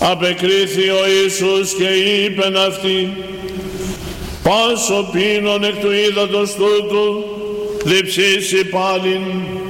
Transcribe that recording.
Απεκρίθη ο Ιησούς και είπεν αυτή, πάσο πίνων εκ του ύδατος τούτου διψήσει πάλιν